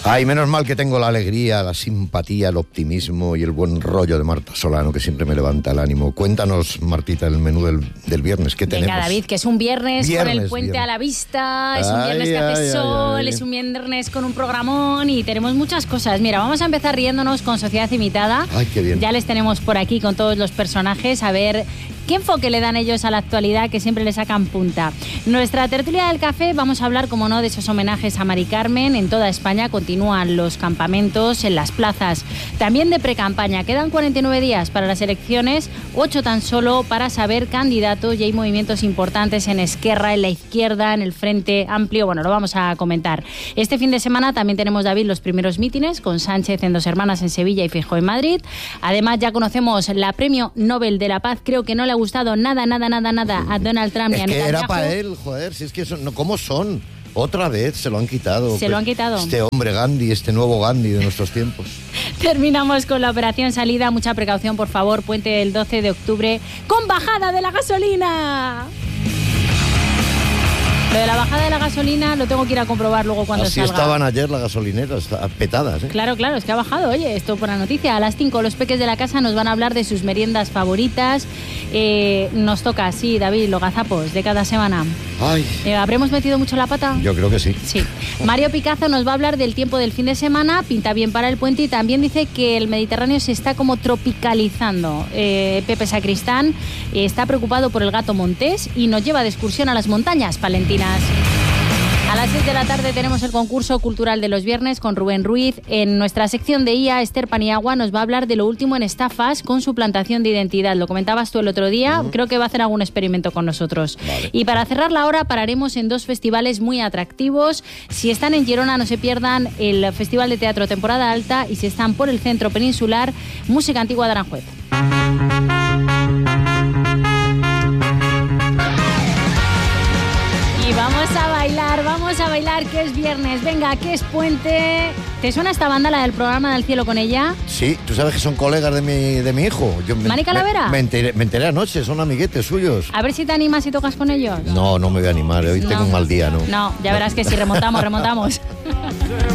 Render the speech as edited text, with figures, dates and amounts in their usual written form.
Ay, menos mal que tengo la alegría, la simpatía, el optimismo y el buen rollo de Marta Solano, que siempre me levanta el ánimo. Cuéntanos, Martita, el menú del viernes. ¿Qué tenemos? Venga, David, que es un viernes con el puente a la vista, es un viernes que hace sol, es un viernes con un programón y tenemos muchas cosas. Mira, vamos a empezar riéndonos con Sociedad Imitada. Ay, qué bien. Ya les tenemos por aquí con todos los personajes, a ver qué enfoque le dan ellos a la actualidad, que siempre le sacan punta. Nuestra tertulia del café, vamos a hablar, como no, de esos homenajes a Mari Carmen. En toda España continúan los campamentos en las plazas, también de precampaña. Quedan 49 días para las elecciones, 8 tan solo para saber candidatos, y hay movimientos importantes en Esquerra, en la izquierda, en el Frente Amplio. Bueno, lo vamos a comentar. Este fin de semana también tenemos, David, los primeros mítines con Sánchez en Dos Hermanas en Sevilla y Feijóo en Madrid. Además, ya conocemos la Premio Nobel de la Paz. Creo que no le ha gustado nada a Donald Trump y a Netanyahu. Es que era para él, joder, si es que son, no, ¿cómo son? Otra vez se lo han quitado. Se lo han quitado. Este hombre Gandhi, este nuevo Gandhi de nuestros tiempos. Terminamos con la operación salida. Mucha precaución, por favor. Puente del 12 de octubre con bajada de la gasolina. Lo de la bajada de la gasolina lo tengo que ir a comprobar luego cuando Así salga. estaban ayer las gasolineras, petadas, ¿eh? Claro, es que ha bajado. Oye, esto por la noticia. A las 5 los peques de la casa nos van a hablar de sus meriendas favoritas. Nos toca, sí, David, los gazapos de cada semana. Ay. ¿Habremos metido mucho la pata? Yo creo que sí. Sí. Mario Picazo nos va a hablar del tiempo del fin de semana. Pinta bien para el puente y también dice que el Mediterráneo se está como tropicalizando. Pepe Sacristán está preocupado por el gato montés y nos lleva de excursión a las montañas palentinas. A las 6 de la tarde tenemos el concurso cultural de los viernes con Rubén Ruiz. En nuestra sección de IA, Esther Paniagua nos va a hablar de lo último en estafas con suplantación de identidad. Lo comentabas tú el otro día, creo que va a hacer algún experimento con nosotros. Vale. Y para cerrar la hora pararemos en 2 festivales muy atractivos. Si están en Girona, no se pierdan el Festival de Teatro Temporada Alta, y si están por el centro peninsular, Música Antigua de Aranjuez. Vamos a bailar, que es viernes. Venga, que es puente. ¿Te suena esta banda, la del programa del cielo con ella? Sí, tú sabes que son colegas de mi hijo. ¿Mani Calavera? Me enteré anoche, son amiguetes suyos. A ver si te animas y tocas con ellos. No me voy a animar, hoy tengo un mal día, ¿no? No, ya verás que si remontamos.